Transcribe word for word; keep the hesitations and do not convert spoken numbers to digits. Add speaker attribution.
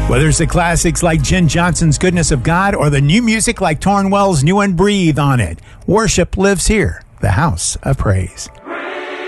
Speaker 1: Whether it's the classics like Jen Johnson's Goodness of God or the new music like Tornwell's New and Breathe on it, worship lives here, the House of Praise.